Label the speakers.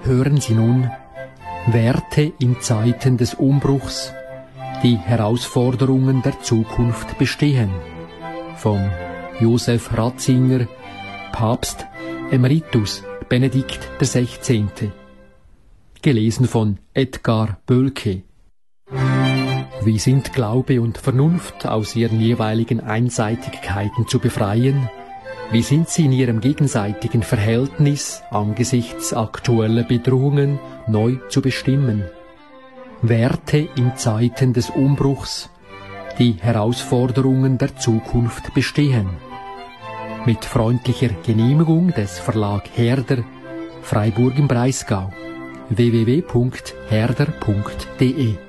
Speaker 1: hören Sie nun Werte in Zeiten des Umbruchs, die Herausforderungen der Zukunft bestehen. Von Josef Ratzinger, Papst Emeritus Benedikt XVI. Gelesen von Edgar Bölke. Wie sind Glaube und Vernunft aus ihren jeweiligen Einseitigkeiten zu befreien? Wie sind sie in ihrem gegenseitigen Verhältnis angesichts aktueller Bedrohungen neu zu bestimmen? Werte in Zeiten des Umbruchs, die Herausforderungen der Zukunft bestehen. Mit freundlicher Genehmigung des Verlag Herder, Freiburg im Breisgau. www.herder.de